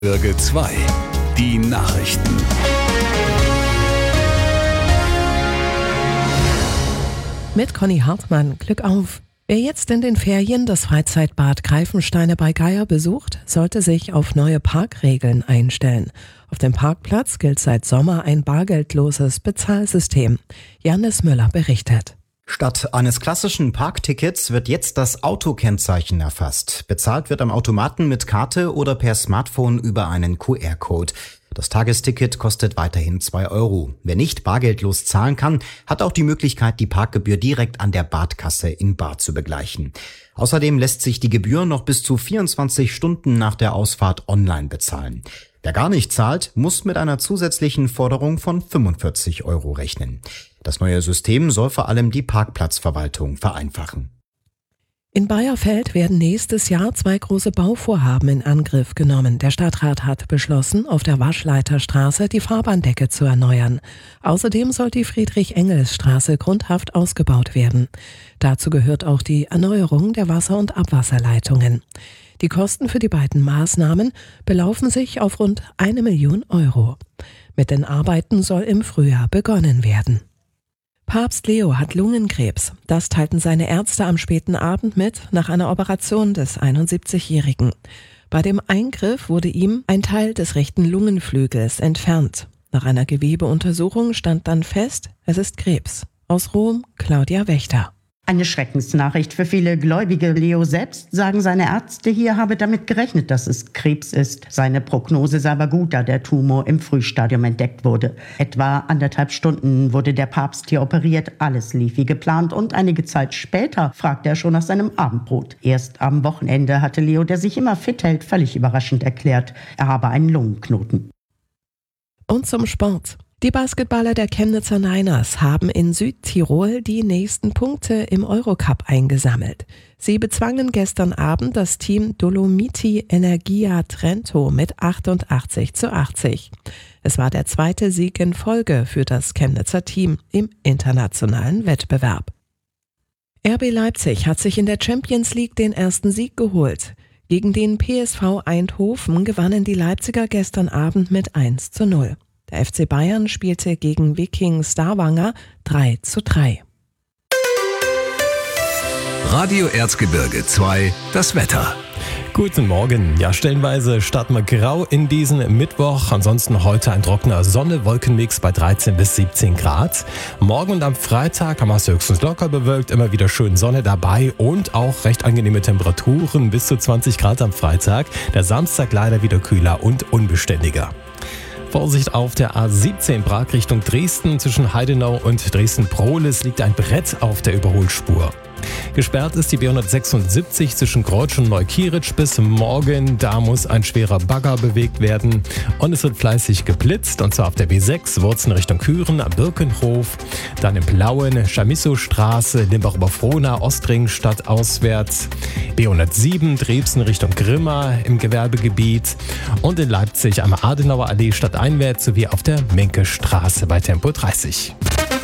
Erzgebirge 2. Die Nachrichten. Mit Conny Hartmann, Glück auf! Wer jetzt in den Ferien das Freizeitbad Greifensteine bei Geier besucht, sollte sich auf neue Parkregeln einstellen. Auf dem Parkplatz gilt seit Sommer ein bargeldloses Bezahlsystem. Janis Müller berichtet. Statt eines klassischen Parktickets wird jetzt das Autokennzeichen erfasst. Bezahlt wird am Automaten mit Karte oder per Smartphone über einen QR-Code. Das Tagesticket kostet weiterhin 2 €. Wer nicht bargeldlos zahlen kann, hat auch die Möglichkeit, die Parkgebühr direkt an der Badkasse in bar zu begleichen. Außerdem lässt sich die Gebühr noch bis zu 24 Stunden nach der Ausfahrt online bezahlen. Wer gar nicht zahlt, muss mit einer zusätzlichen Forderung von 45 € rechnen. Das neue System soll vor allem die Parkplatzverwaltung vereinfachen. In Bayerfeld werden nächstes Jahr 2 große Bauvorhaben in Angriff genommen. Der Stadtrat hat beschlossen, auf der Waschleiterstraße die Fahrbahndecke zu erneuern. Außerdem soll die Friedrich-Engels-Straße grundhaft ausgebaut werden. Dazu gehört auch die Erneuerung der Wasser- und Abwasserleitungen. Die Kosten für die beiden Maßnahmen belaufen sich auf rund 1 Million €. Mit den Arbeiten soll im Frühjahr begonnen werden. Papst Leo hat Lungenkrebs. Das teilten seine Ärzte am späten Abend mit nach einer Operation des 71-Jährigen. Bei dem Eingriff wurde ihm ein Teil des rechten Lungenflügels entfernt. Nach einer Gewebeuntersuchung stand dann fest, es ist Krebs. Aus Rom, Claudia Wächter. Eine Schreckensnachricht für viele Gläubige. Leo selbst, sagen seine Ärzte hier, habe damit gerechnet, dass es Krebs ist. Seine Prognose sei aber gut, da der Tumor im Frühstadium entdeckt wurde. Etwa 1,5 Stunden wurde der Papst hier operiert. Alles lief wie geplant und einige Zeit später fragte er schon nach seinem Abendbrot. Erst am Wochenende hatte Leo, der sich immer fit hält, völlig überraschend erklärt, er habe einen Lungenknoten. Und zum Sport. Die Basketballer der Chemnitzer Niners haben in Südtirol die nächsten Punkte im Eurocup eingesammelt. Sie bezwangen gestern Abend das Team Dolomiti Energia Trento mit 88:80. Es war der 2. Sieg in Folge für das Chemnitzer Team im internationalen Wettbewerb. RB Leipzig hat sich in der Champions League den ersten Sieg geholt. Gegen den PSV Eindhoven gewannen die Leipziger gestern Abend mit 1:0. Der FC Bayern spielte gegen Viking Stavanger 3:3. Radio Erzgebirge 2, das Wetter. Guten Morgen. Ja, stellenweise starten wir grau in diesen Mittwoch. Ansonsten heute ein trockener Sonne-Wolkenmix bei 13 bis 17 Grad. Morgen und am Freitag haben wir es höchstens locker bewölkt, immer wieder schön Sonne dabei und auch recht angenehme Temperaturen bis zu 20 Grad am Freitag. Der Samstag leider wieder kühler und unbeständiger. Vorsicht auf der A17 Prag Richtung Dresden. Zwischen Heidenau und Dresden-Prohlis liegt ein Brett auf der Überholspur. Gesperrt ist die B176 zwischen Kreutsch und Neukieritsch bis morgen. Da muss ein schwerer Bagger bewegt werden. Und es wird fleißig geblitzt. Und zwar auf der B6 Wurzen Richtung Küren, Birkenhof. Dann im Plauen, Chamisso-Straße, Limbach-Oberfrohna, Ostring stadtauswärts. B107 Drebsen Richtung Grimma im Gewerbegebiet. Und in Leipzig am Adenauer Allee stadteinwärts sowie auf der Menke-Straße bei Tempo 30.